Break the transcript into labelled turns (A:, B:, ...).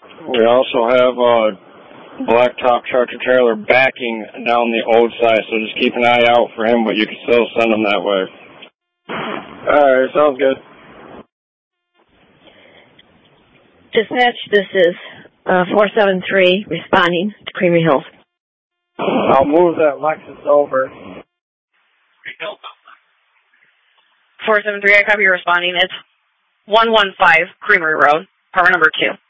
A: We also have a blacktop tractor trailer backing down the old side, so just keep an eye out for him, but you can still send him that way. Alright, sounds good.
B: Dispatch, this is 473 responding to Creamery Hills.
A: I'll move that Lexus over.
C: 473, I copy you responding. It's 115 Creamery Road, apartment number 2.